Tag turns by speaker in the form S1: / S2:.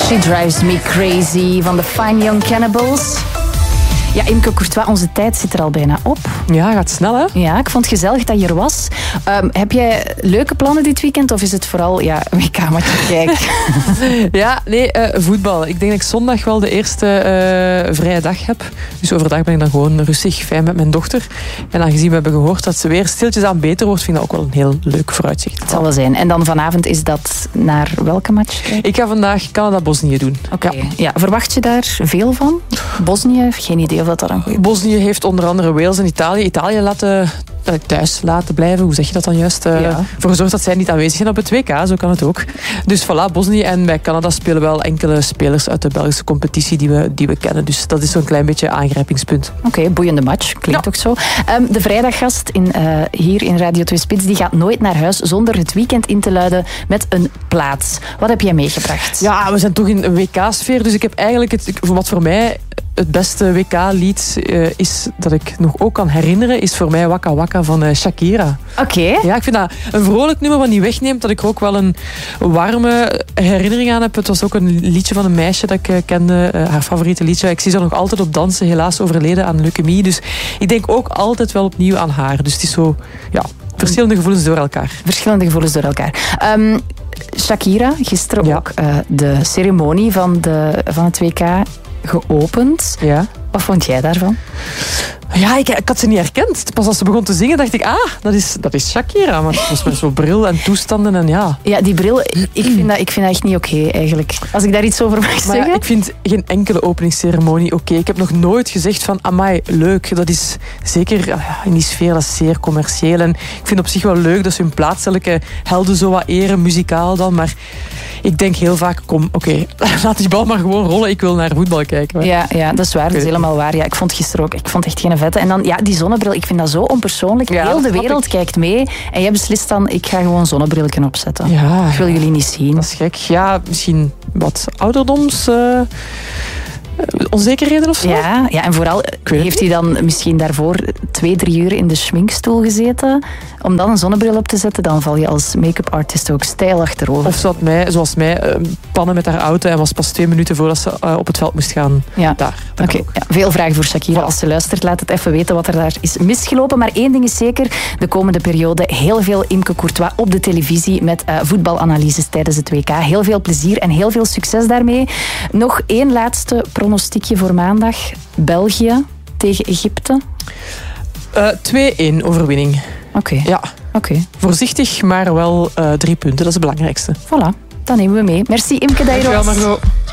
S1: She Drives Me Crazy van de Fine Young Cannibals. Ja, Imke Courtois, onze tijd zit er al bijna op.
S2: Ja, gaat snel, hè?
S1: Ja, ik vond het gezellig dat je er was. Heb jij leuke plannen dit weekend of is het vooral WK-matje kijken?
S2: Ja, nee, voetbal. Ik denk dat ik zondag wel de eerste vrije dag heb. Dus overdag ben ik dan gewoon rustig, fijn met mijn dochter. En aangezien we hebben gehoord dat ze weer stiltjes aan beter wordt, vind ik dat ook wel een heel leuk vooruitzicht.
S1: Het zal wel zijn. En dan vanavond is dat naar welke match?
S2: Ik ga vandaag Canada-Bosnië doen.
S1: Oké. Ja, verwacht je daar veel van? Bosnië? Geen idee of dat een goede...
S2: Bosnië heeft onder andere Wales en Italië. Italië thuis laten blijven, hoe zeg je dat dan juist? Voor gezorgd dat zij niet aanwezig zijn op het WK, zo kan het ook. Dus voilà, Bosnië en bij Canada spelen wel enkele spelers uit de Belgische competitie die we kennen. Dus dat is zo'n klein beetje aangrijpingspunt.
S1: Oké, boeiende match, klinkt ook zo. De vrijdaggast hier in Radio 2 Spits, die gaat nooit naar huis zonder het weekend in te luiden met een plaat. Wat heb jij meegebracht?
S2: Ja, we zijn toch in een WK-sfeer, dus ik heb eigenlijk wat voor mij het beste WK-lied is dat ik nog ook kan herinneren, is voor mij Waka Waka van Shakira.
S1: Oké.
S2: Ja, ik vind dat een vrolijk nummer wat niet wegneemt, dat ik er ook wel een warme herinnering aan heb. Het was ook een liedje van een meisje dat ik kende, haar favoriete liedje. Ik zie ze nog altijd op dansen, helaas overleden aan leukemie. Dus ik denk ook altijd wel opnieuw aan haar. Dus het is zo, ja, verschillende gevoelens door elkaar.
S1: Verschillende gevoelens door elkaar. Shakira, gisteren ook de ceremonie van het WK geopend.
S2: Ja.
S1: Wat vond jij daarvan?
S2: Ja, ik had ze niet herkend. Pas als ze begon te zingen, dacht ik, dat is Shakira. Maar het was met zo'n bril en toestanden en ja.
S1: Ja, die bril, ik vind dat echt niet oké, eigenlijk. Als ik daar iets over mag zeggen.
S2: Ja, ik vind geen enkele openingsceremonie oké. Ik heb nog nooit gezegd van, amai, leuk. Dat is zeker in die sfeer, dat is zeer commercieel. En ik vind op zich wel leuk dat ze hun plaatselijke helden zo wat eren, muzikaal dan. Maar ik denk heel vaak, oké, laat die bal maar gewoon rollen. Ik wil naar voetbal kijken. Maar.
S1: Ja, dat is waar. Dat is helemaal waar. Ja, ik vond gisteren ook, ik vond echt geen vette. En dan, ja, die zonnebril, ik vind dat zo onpersoonlijk.
S2: Ja,
S1: heel de wereld kijkt mee. En jij beslist dan, ik ga gewoon zonnebrilken opzetten.
S2: Ja,
S1: ik wil jullie niet zien.
S2: Dat is gek. Ja, misschien wat ouderdoms... onzekerheden of zo?
S1: Ja, en vooral heeft hij dan misschien daarvoor 2-3 uur in de schminkstoel gezeten om dan een zonnebril op te zetten, dan val je als make-up artist ook steil achterover.
S2: Of zoals mij, pannen met haar auto en was pas 2 minuten voordat ze op het veld moest gaan.
S1: Ja.
S2: Daar.
S1: Oké. Ja, veel vragen voor Shakira. Als ze luistert, laat het even weten wat er daar is misgelopen. Maar één ding is zeker, de komende periode heel veel Imke Courtois op de televisie met voetbalanalyses tijdens het WK. Heel veel plezier en heel veel succes daarmee. Nog één laatste pronostiekje voor maandag. België tegen Egypte.
S2: 2-1 overwinning.
S1: Oké.
S2: Ja.
S1: Oké.
S2: Voorzichtig, maar wel 3 punten. Dat is het belangrijkste.
S1: Voilà, dat nemen we mee. Merci Imke dat je er was.
S2: Dankjewel, Margot.